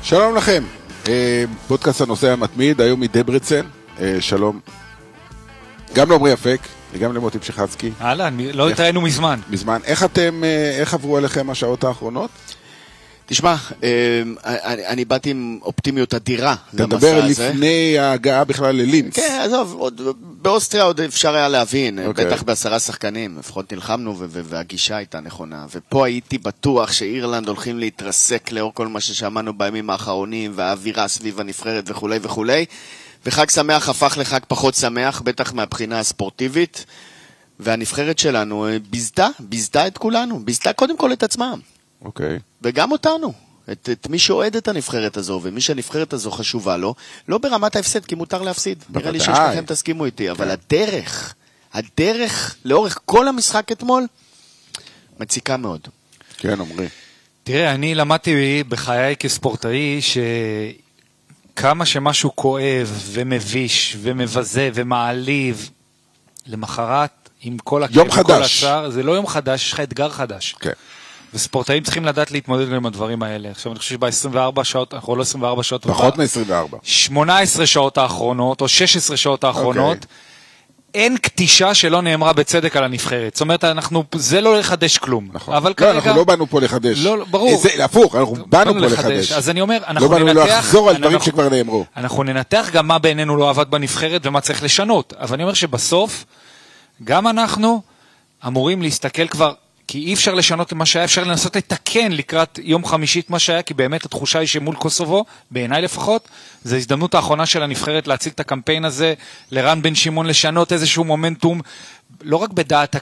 שלום לכם, פודקאסט הנושא המתמיד, היום מדברצן, שלום גם לעומרי אפק וגם למוטי פשחצקי. אהלן, לא התראינו מזמן. איך עברו עליכם השעות האחרונות? תשמע, אני באתי עם אופטימיות אדירה אתה מדבר לפני ההגעה בכלל ללינץ. כן, עזוב, באוסטריה עוד אפשר היה להבין, בטח ב10 שחקנים, לפחות נלחמנו והגישה הייתה נכונה, ופה הייתי בטוח שאירלנד הולכים להתרסק לאור כל מה ששמענו בימים האחרונים, והאווירה סביב הנבחרת וכו' וכו', וחג שמח הפך לחג פחות שמח, בטח מהבחינה הספורטיבית, והנבחרת שלנו ביזתה את כולנו, ביזתה קודם כל את עצמם. אוקיי. וגם אותנו, את מי שאוהד את הנבחרת הזו, ומי שהנבחרת הזו חשובה לו, לא ברמת ההפסד, כי מותר להפסיד. נראה לי ששלכם תסכימו איתי, אבל הדרך לאורך כל המשחק אתמול, מציקה מאוד. כן, אומרי. תראה, אני למדתי בחיי כספורטאי, שכמה שמשהו כואב ומביש ומבזה ומעליב, למחרת, עם כל הכאב וכל הצער, זה לא יום חדש, יש לך אתגר חדש. כן. וספורטאים צריכים לדעת להתמודד עם הדברים האלה. עכשיו אני חושב שב-24 שעות, אנחנו לא 24 שעות. פחות מ-24. 18 שעות האחרונות, או 16 שעות האחרונות, אין קטישה שלא נאמרה בצדק על הנבחרת. זאת אומרת, זה לא לחדש כלום. נכון. אנחנו לא באנו פה לחדש. לא, ברור. הפוך, אנחנו באנו פה לחדש. אז אני אומר, לא באנו לחזור על דברים שכבר נאמרו. אנחנו ננתח גם מה בעינינו לא עבד בנבחרת, ומה צריך לשנות. אבל אני אומר שבסוף, גם אנחנו אמורים להסתכל כבר, כי אי אפשר לשנות מה שהיה, אפשר לנסות לתקן לקראת יום חמישית מה שהיה, כי באמת התחושה היא שמול קוסובו, בעיניי לפחות, זו הזדמנות האחרונה של הנבחרת להציג את הקמפיין הזה, לרן בן שמעון לשנות איזשהו מומנטום, לא רק בדעת